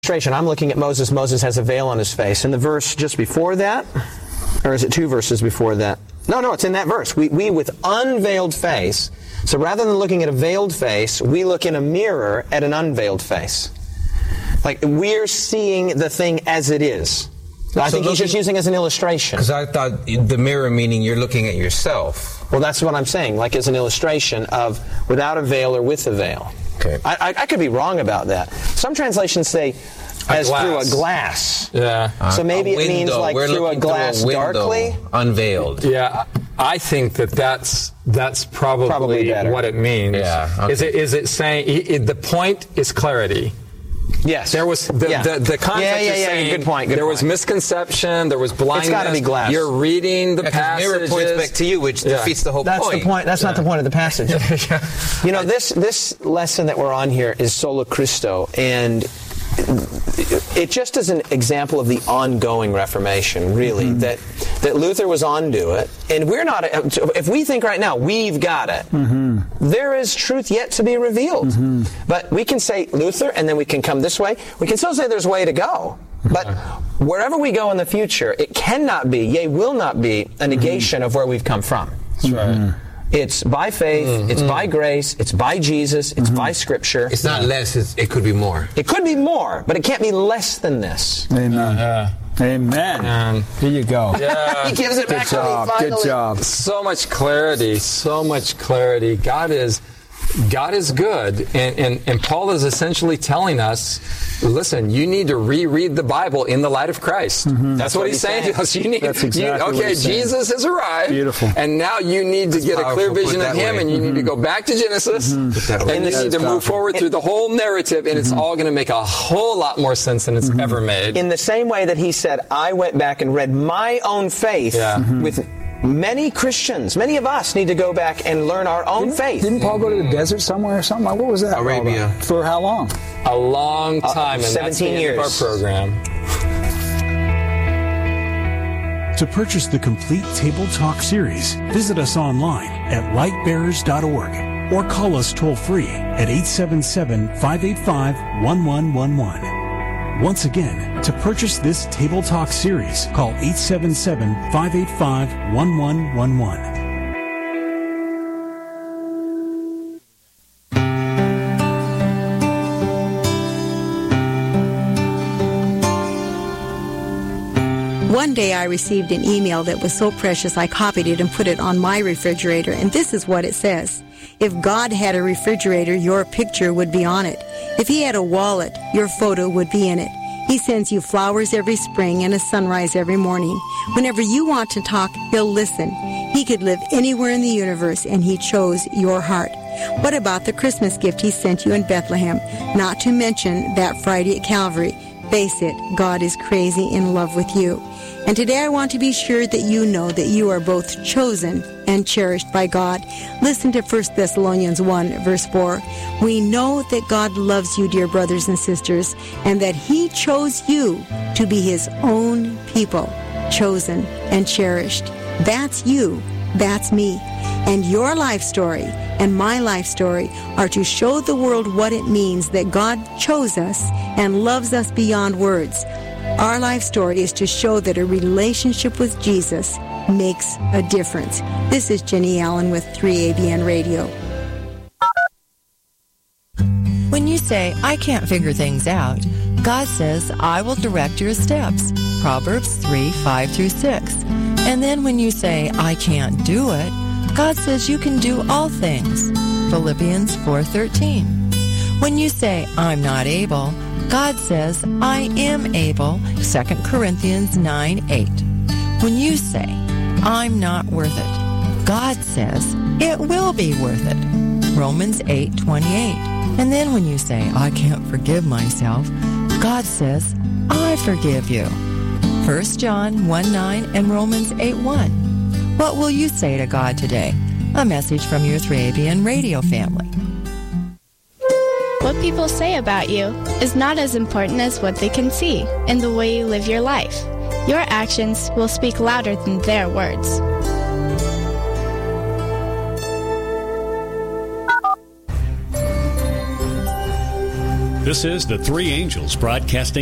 I'm looking at Moses. Moses has a veil on his face. In the verse just before that, or is it 2 verses before that? No, it's in that verse. We with unveiled face. So rather than looking at a veiled face, we look in a mirror at an unveiled face. Like, we're seeing the thing as it is. I think he's just using it as an illustration. Because I thought the mirror meaning you're looking at yourself. Well, that's what I'm saying, like as an illustration of without a veil or with a veil. Okay. I could be wrong about that. Some translations say as through a glass. Yeah. So maybe it means like through a glass darkly. Unveiled. Yeah. I think that's probably better. what it means. Yeah. Okay. Is it saying the point is clarity? Yes. There was the context is saying good point. There was misconception, there was blindness. It's got to be glass. You're reading the passages. The mirror points back to you, which defeats the whole point. That's the point. That's not the point of the passage. You know, this lesson that we're on here is Sola Christo, and it just is an example of the ongoing Reformation, really, that Luther was onto it, and we're not. If we think right now we've got it, there is truth yet to be revealed. But we can say Luther, and then we can come this way. We can still say there's a way to go. But wherever we go in the future, it cannot be, yea, will not be, a negation of where we've come from. That's right. It's by faith, it's by grace, it's by Jesus, it's by Scripture. It's not less, it could be more. It could be more, but it can't be less than this. Amen. Amen. Here you go. Yeah. He gives it back to me finally. Good job. So much clarity. God is good, and Paul is essentially telling us, listen, you need to reread the Bible in the light of Christ. That's what he's saying to us. That's exactly what he's saying. Jesus has arrived. Beautiful. And now you need to get a clear vision of him, and you need to go back to Genesis, and you need to move forward through the whole narrative, and it's all going to make a whole lot more sense than it's ever made. In the same way that he said, I went back and read my own faith with many Christians, many of us need to go back and learn our own faith. Didn't Paul go to the desert somewhere or something? What was that? Arabia. For how long? A long time, and 17 that's the end years. of our program. To purchase the complete Table Talk series, visit us online at lightbearers.org or call us toll-free at 877-585-1111. Once again, to purchase this Table Talk series, call 877-585-1111. One day I received an email that was so precious I copied it and put it on my refrigerator, and this is what it says. If God had a refrigerator, your picture would be on it. If he had a wallet, your photo would be in it. He sends you flowers every spring and a sunrise every morning. Whenever you want to talk, he'll listen. He could live anywhere in the universe, and he chose your heart. What about the Christmas gift he sent you in Bethlehem? Not to mention that Friday at Calvary. Face it, God is crazy in love with you. And today I want to be sure that you know that you are both chosen and cherished by God. Listen to 1 Thessalonians 1, verse 4. We know that God loves you, dear brothers and sisters, and that he chose you to be his own people, chosen and cherished. That's you. That's me. And your life story and my life story are to show the world what it means that God chose us and loves us beyond words. Our life story is to show that a relationship with Jesus makes a difference. This is Jenny Allen with 3ABN Radio. When you say, I can't figure things out, God says, I will direct your steps. Proverbs 3, 5 through 6. And then when you say, I can't do it, God says you can do all things. Philippians 4:13. When you say, I'm not able, God says, I am able. 2 Corinthians 9:8. When you say, I'm not worth it, God says, it will be worth it. Romans 8:28. And then when you say, I can't forgive myself, God says, I forgive you. 1 John 1:9 and Romans 8:1. What will you say to God today? A message from your 3ABN radio family. What people say about you is not as important as what they can see in the way you live your life. Your actions will speak louder than their words. This is the Three Angels Broadcasting